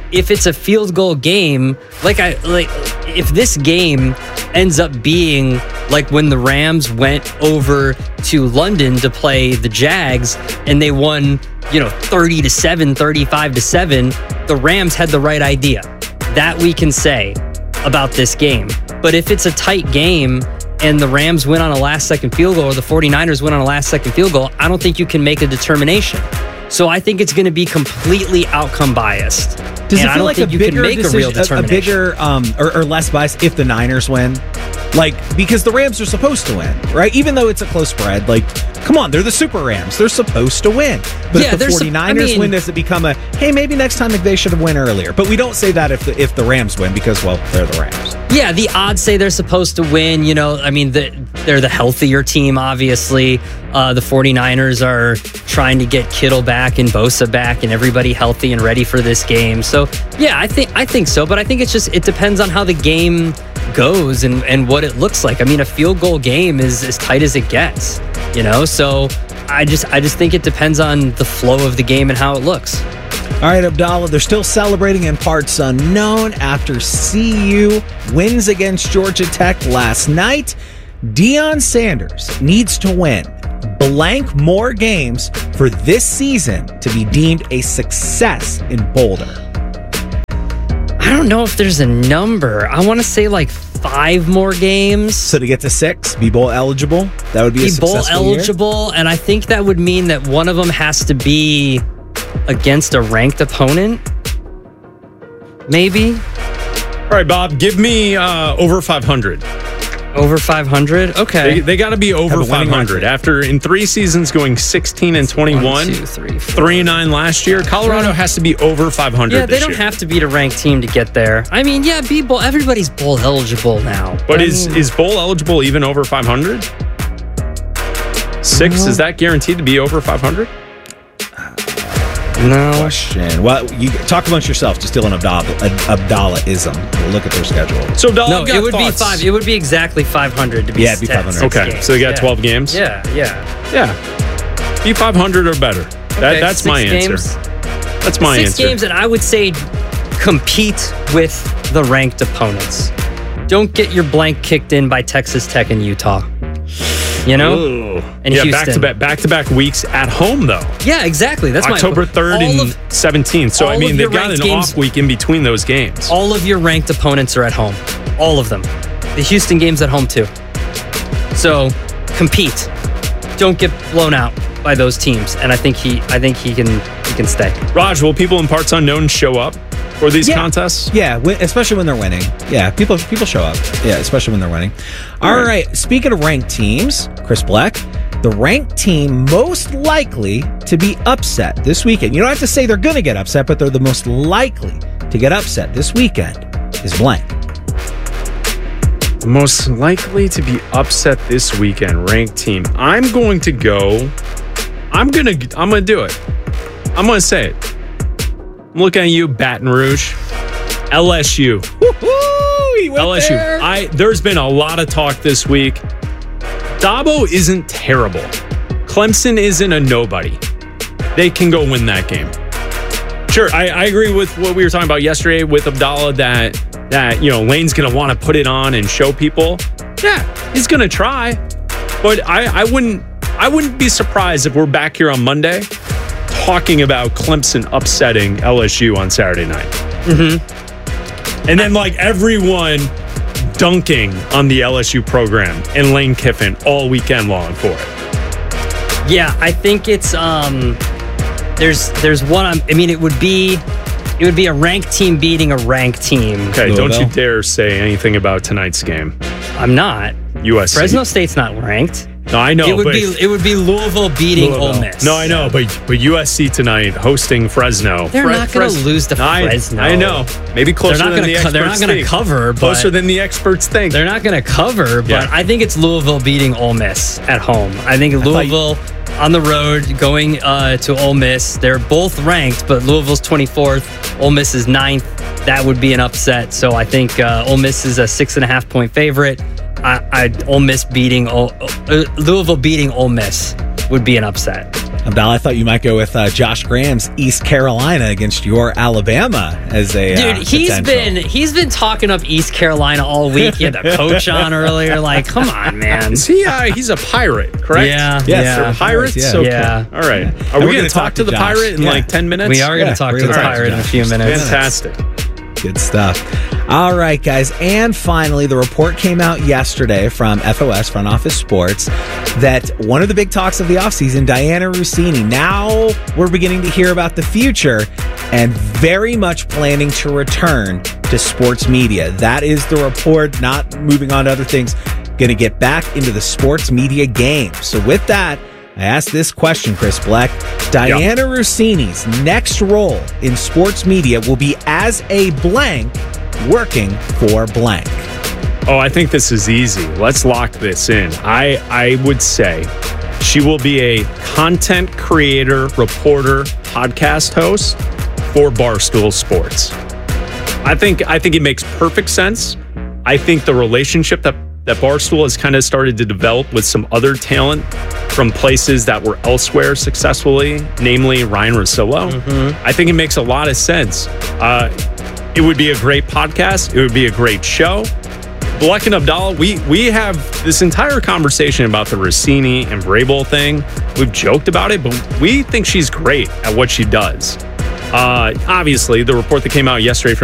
if it's a field goal game, like I like if this game ends up being like when the Rams went over to London to play the Jags and they won, you know, thirty to seven, thirty-five to seven, the Rams had the right idea. That we can say about this game. But if it's a tight game and the Rams win on a last second field goal or the 49ers win on a last second field goal, I don't think you can make a determination. So I think it's going to be completely outcome biased. Does and it I feel don't like think a you bigger can make decision, a real a, a determination? bigger um, or, or less biased if the Niners win? Like, because the Rams are supposed to win, right? Even though it's a close spread, like, come on, they're the Super Rams. They're supposed to win. But Yeah, if the they're sup- 49ers I mean- win, does it become a, hey, maybe next time they should have won earlier? But we don't say that if the, if the Rams win because, well, they're the Rams. Yeah, the odds say they're supposed to win. You know, I mean, the, they're the healthier team, obviously. Uh, the 49ers are trying to get Kittle back and Bosa back and everybody healthy and ready for this game. So, yeah, I think I think so. But I think it's just, it depends on how the game goes and, and what it looks like. I mean, a field goal game is as tight as it gets, you know? So I just I just think it depends on the flow of the game and how it looks. All right, Abdallah, they're still celebrating in parts unknown after C U wins against Georgia Tech last night. Deion Sanders needs to win blank more games for this season to be deemed a success in Boulder. I don't know if there's a number. I want to say like five more games. So to get to six, be bowl eligible, that would be, be a bowl successful year? eligible, and I think that would mean that one of them has to be against a ranked opponent. Maybe. All right, Bob, give me uh, over five hundred. Over five hundred? Okay. They, they got to be Have a over winning five hundred. record. After in three seasons going sixteen and twenty-one, One, two, three, four. three and nine last year, Colorado has to be over five hundred. Yeah, they this don't year. have to beat a ranked team to get there. I mean, yeah, be bowl. Everybody's bowl eligible now. But I is mean, is bowl eligible even over five hundred? Six, No. is that guaranteed to be over five hundred? no? Question. Well, you talk amongst yourselves to steal an Abdallah, Abdallah-ism. We'll look at their schedule. So, Dog, No, got it would thoughts? be five. It would be exactly five hundred to be. Yeah, it'd be stat- five hundred. six Okay, games. so they got Yeah. twelve games? Yeah, yeah. Yeah. Be five hundred or better. That, Okay, that's six my games. answer. That's my Six answer. games, and I would say compete with the ranked opponents. Don't get your blank kicked in by Texas Tech and Utah. You know, Ooh. and yeah, Houston. back to back, back to back weeks at home though. Yeah, exactly. That's October my third all and of, seventeenth. So I all mean, of they've your got an ranked games- off week in between those games. all of your ranked opponents are at home. All of them. The Houston game's at home too. So compete. Don't get blown out by those teams. And I think he, I think he can, he can stay. Raj, will people in parts unknown show up for these Yeah. contests? Yeah, wi- especially when they're winning. Yeah, people people show up. Yeah, especially when they're winning. All right. Speaking of ranked teams, Chris Black, the ranked team most likely to be upset this weekend. You don't have to say they're going to get upset, but they're the most likely to get upset this weekend is blank. Most likely to be upset this weekend, ranked team. I'm going to go. I'm gonna. I'm gonna do it. I'm gonna say it. I'm looking at you, Baton Rouge, L S U. Woo-hoo! He went L S U. there. I. There's been a lot of talk this week. Dabo isn't terrible. Clemson isn't a nobody. They can go win that game. Sure, I, I agree with what we were talking about yesterday with Abdallah that that you know Lane's gonna want to put it on and show people. Yeah, he's gonna try, but I, I wouldn't I wouldn't be surprised if we're back here on Monday talking about Clemson upsetting L S U on Saturday night. Mm-hmm. And then like everyone dunking on the L S U program and Lane Kiffin all weekend long for it. Yeah, I think it's um there's there's one I'm, I mean it would be it would be a ranked team beating a ranked team. Okay, don't you Louisville. dare say anything about tonight's game. I'm not. U S C. Fresno State's not ranked. No, I know. it would but be it would be Louisville beating Louisville. Ole Miss. No, I know, but but U S C tonight hosting Fresno. They're Fre- not going to Fres- lose to I, Fresno. I know. Maybe closer They're not than gonna the co- experts they're not gonna think. cover, but- Closer than the experts think. They're not going to cover, but Yeah. I think it's Louisville beating Ole Miss at home. I think Louisville on the road going uh, to Ole Miss. They're both ranked, but Louisville's twenty-fourth, Ole Miss is ninth. That would be an upset. So I think uh, Ole Miss is a six and a half point favorite. I, I Ole Miss beating Ole, uh, Louisville beating Ole Miss would be an upset. Abdal, I thought you might go with uh, Josh Graham's East Carolina against your Alabama as a dude. Uh, he's potential. been he's been talking up East Carolina all week. He had the coach on earlier. Like, come on, man. Is he? Uh, he's a pirate, correct? Yeah, Yes, yeah. they're Pirates. Yeah. Okay. Yeah. All right. And Are we we're going gonna to talk talk to to the Josh. pirate in Yeah. like ten minutes? We are going to Yeah, talk we're to the gonna talk to pirate in a Josh. few minutes. Fantastic. Good stuff. All right, guys. And finally, the report came out yesterday from F O S, Front Office Sports, that one of the big talks of the offseason, Diana Rossini, now we're beginning to hear about the future and very much planning to return to sports media. That is the report, not moving on to other things. Going to get back into the sports media game. So with that, I asked this question, Chris Black. Diana yep. Rossini's next role in sports media will be as a blank working for blank. Oh, I think this is easy. Let's lock this in. I, I would say she will be a content creator, reporter, podcast host for Barstool Sports. I think I think it makes perfect sense. I think the relationship that that Barstool has kind of started to develop with some other talent from places that were elsewhere successfully, namely Ryan Russillo. Mm-hmm. I think it makes a lot of sense. Uh, it would be a great podcast. It would be a great show. Black and Abdallah, we we have this entire conversation about the Rossini and Vrabel thing. We've joked about it, but we think she's great at what she does. Uh, obviously, the report that came out yesterday from